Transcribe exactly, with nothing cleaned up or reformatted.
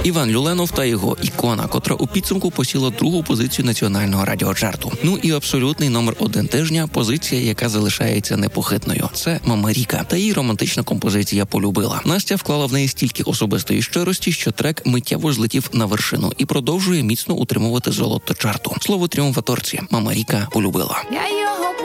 Іван Люленов та його «Ікона», котра у підсумку посіла другу позицію національного радіочарту. Ну і абсолютний номер один тижня – позиція, яка залишається непохитною. Це «Мама Ріка» та її романтична композиція «Полюбила». Настя вклала в неї стільки особистої щирості, що трек миттєво злетів на вершину і продовжує міцно утримувати золото чарту. Слово тріумфаторці – «Мама Ріка» «Полюбила». Я